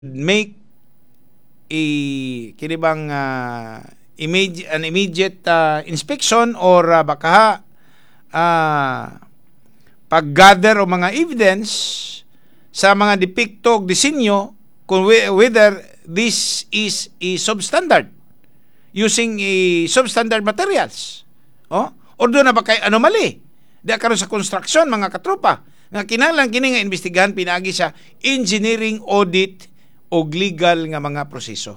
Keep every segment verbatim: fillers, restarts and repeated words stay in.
make a kini bang uh, immediate, an immediate uh, inspection or uh, baka uh, pag-gather o mga evidence sa mga depikto o disenyo kung whether this is a substandard using a substandard materials. Oh? O doon na ba kay anomaly? Di karon sa construction mga katropa nga kinahanglan kini nga investigahan pinagi sa engineering audit o legal nga mga proseso.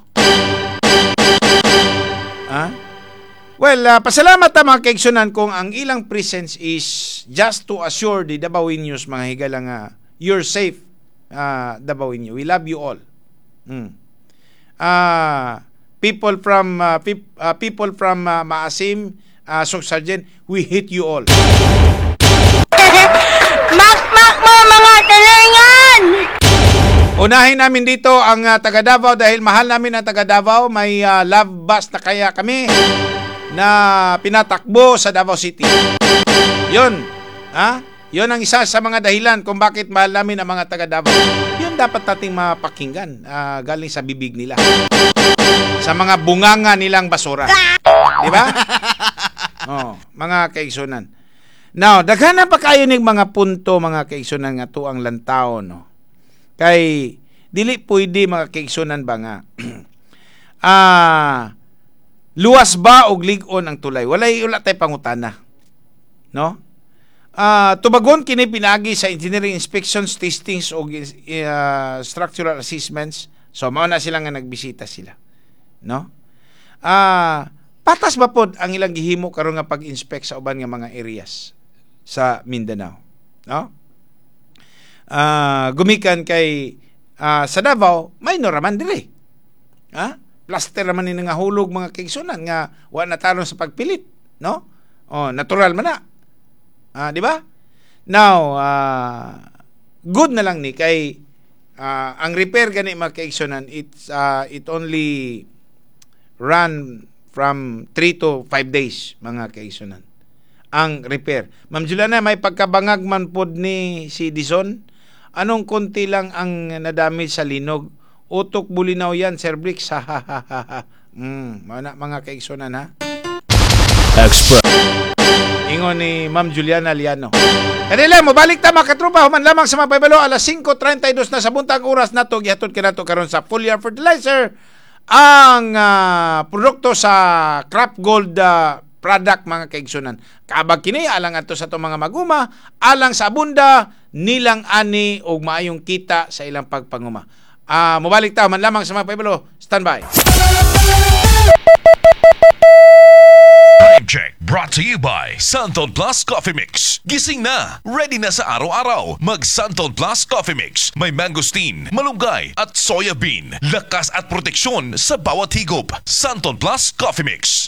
Ha? Well, uh, pasalamat ta mga kaigsunan kung ang ilang presence is just to assure the Dabaweños mga higala nga you're safe, uh, Dabaweño. We love you all. Hmm. Uh, people from uh, pe- uh, people from uh, Maasim, uh, Sogsargen, we hate you all. Makmak mo mga talingan! Unahin namin dito ang uh, taga Davao dahil mahal namin ang taga Davao. May uh, love bus na kaya kami na pinatakbo sa Davao City. Yun. Ha? Yun ang isa sa mga dahilan kung bakit mahal namin ang mga taga Davao. Yun dapat nating mapakinggan uh, galing sa bibig nila. Sa mga bunganga nilang basura. Di ba? Oh, mga kaigsunan. Now, daghan na pa kayo ning mga punto mga kaigsunan nga tuang lantaw no. Kay dili pwede mga kaigsunan ba nga ah luwas ba og lig-on ang tulay? Walay wala tay pangutana. No? Ah tubagon kini pinagi sa engineering inspections, testings og uh, structural assessments. So mao na sila nga nagbisita sila. No? Ah patas ba pod ang ilang gihimo karon nga pag-inspect sa uban nga mga areas sa Mindanao? No? Uh, gumikan kay uh, sa Davao, minor raman diri. Ha? Plaster raman ni nga hulog mga kaigsunan nga wa na tarong sa pagpilit, no? Oh, natural man na. Ah, di ba? Now, uh, good na lang ni kay uh, ang repair gani mga kaigsunan, it's uh, it only run from three to five days mga kaigsunan. Ang repair. Ma'am Juliana, may pagkabangag man pod ni si Dizon. Anong konti lang ang nadami sa linog? Utok bulinaw yan, Sir Bricks. Ha ha ha ha. Mm, mga, mga kaigsunan ha. Express. Ingon ni Ma'am Juliana Liano. Kanila, mabalik ta mga katropa. Human lamang sa mga paybalo. Alas five thirty-two na sa buntag oras na to. Gihatod ka na to karon sa Foliar Fertilizer. Ang uh, produkto sa Crop Gold uh, product mga kaigsunan. Kaabag kini alang ato sa to mga maguma, alang sa abunda nilang ani og maayong kita sa ilang pagpanguma. Ah, uh, mobalik ta man lamang sa mga paybalo. Standby. Time check brought to you by Santon Plus Coffee Mix. Gising na, ready na sa araw-araw. Mag Santon Plus Coffee Mix. May mangosteen, malunggay at soya bean. Lakas at proteksyon sa bawat higop. Santon Plus Coffee Mix.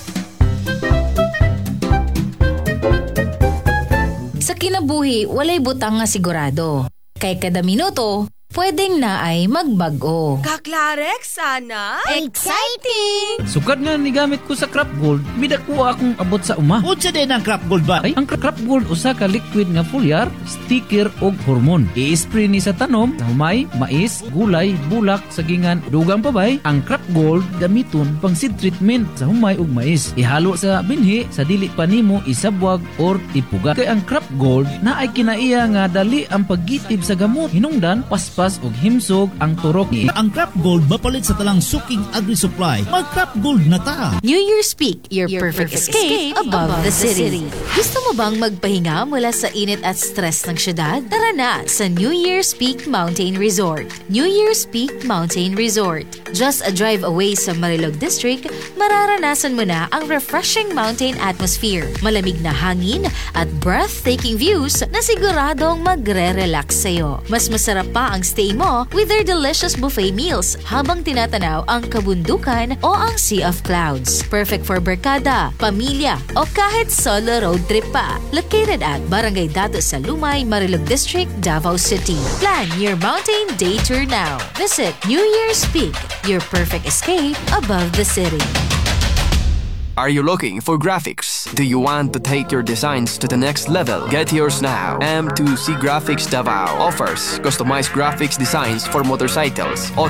Sa kinabuhi, walay butang nga sigurado. Kay kada minuto, pwedeng na ay magbago. Kaklarek sana? Exciting! Sukad nga ni gamit ko sa Crop Gold, midakuha akong abot sa uma. Unsa din ang Crop Gold ba? Ay, ang Crop Gold usa ka liquid nga foliar, sticker og hormone. I-spray ni sa tanom, sa humay, mais, gulay, bulak, sagingan, dugang pabay. Ang Crop Gold gamiton pang seed treatment sa humay ug mais. Ihalo sa binhi sa dili pa nimo isabwag or ipuga. Kay ang Crop Gold na ay kinaiya nga dali ang paggitib sa gamot. Hinungdan, paspas og himsog ang turok ni. Ang Crop Gold mapalit sa talang suking agri-supply. Mag Crop Gold na ta. New Year's Peak, your, your perfect, perfect escape, escape above, above the, city. the city. Gusto mo bang magpahinga mula sa init at stress ng syudad? Tara na sa New Year's Peak Mountain Resort. New Year's Peak Mountain Resort. Just a drive away sa Marilog District, mararanasan mo na ang refreshing mountain atmosphere, malamig na hangin at breathtaking views na siguradong magre-relax sa'yo. Mas masarap pa ang stay mo with their delicious buffet meals habang tinatanaw ang kabundukan o ang sea of clouds. Perfect for barkada, pamilya o kahit solo road trip pa. Located at Barangay Dato sa Lumay, Marilog District, Davao City. Plan your mountain day tour now. Visit New Year's Peak, your perfect escape above the city. Are you looking for graphics? Do you want to take your designs to the next level? Get yours now. M two C Graphics Davao offers customized graphics designs for motorcycles,